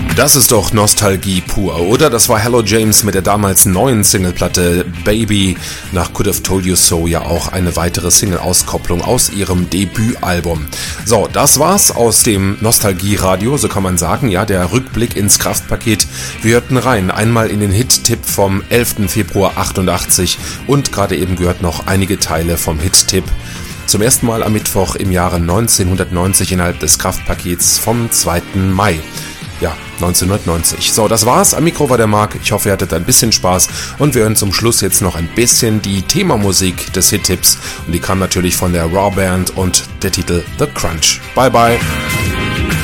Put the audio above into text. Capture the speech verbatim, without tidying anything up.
Das ist doch Nostalgie pur, oder? Das war Hello James mit der damals neuen Singleplatte Baby, nach Could Have Told You So ja auch eine weitere Single-Auskopplung aus ihrem Debütalbum. So, das war's aus dem Nostalgie-Radio, so kann man sagen, ja, der Rückblick ins Kraftpaket. Wir hörten rein, einmal in den Hit-Tipp vom elften Februar achtundachtzig und gerade eben gehört noch einige Teile vom Hit-Tipp zum ersten Mal am Mittwoch im Jahre neunzehnhundertneunzig innerhalb des Kraftpakets vom zweiten Mai. Ja, neunzehnhundertneunzig. So, das war's. Am Mikro war der Marc. Ich hoffe, ihr hattet ein bisschen Spaß. Und wir hören zum Schluss jetzt noch ein bisschen die Themamusik des Hit-Tipps. Und die kam natürlich von der Raw Band und der Titel The Crunch. Bye, bye.